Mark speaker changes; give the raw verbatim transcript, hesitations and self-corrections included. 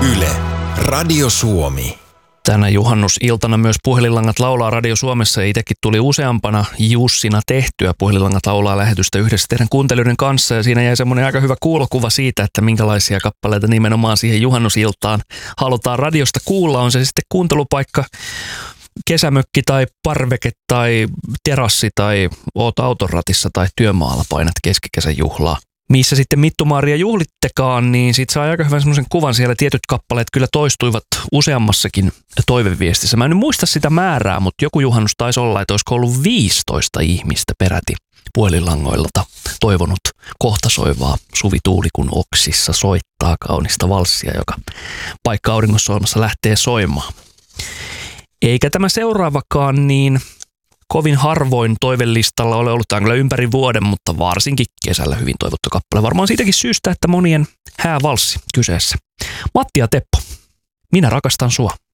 Speaker 1: Yle, Radio Suomi.
Speaker 2: Tänä juhannusiltana myös Puhelinlangat laulaa Radio Suomessa ja itsekin tuli useampana Jussina tehtyä Puhelinlangat laulaa lähetystä yhdessä teidän kuuntelijoiden kanssa. Ja siinä jäi semmoinen aika hyvä kuulokuva siitä, että minkälaisia kappaleita nimenomaan siihen juhannusiltaan halutaan radiosta kuulla. On se sitten kuuntelupaikka, kesämökki tai parveke tai terassi tai oot autonratissa tai työmaalla painat keskikesän juhlaa. Missä sitten Mittu-Maaria juhlittekaan, niin sit saa aika hyvän semmoisen kuvan. Siellä tietyt kappaleet kyllä toistuivat useammassakin toiveviestissä. Mä en nyt muista sitä määrää, mutta joku juhannus taisi olla, että olisiko ollut viisitoista ihmistä peräti puhelinlangoilta toivonut kohta soivaa Suvi Tuulikun oksissa soittaa kaunista valssia, joka paikka auringonsoimassa lähtee soimaan. Eikä tämä seuraavakaan niin kovin harvoin toivelistalla ole ollut, tämä on kyllä ympäri vuoden, mutta varsinkin kesällä hyvin toivottu kappale. Varmaan siitäkin syystä, että monien häävalssi kyseessä. Matti ja Teppo, minä rakastan sua.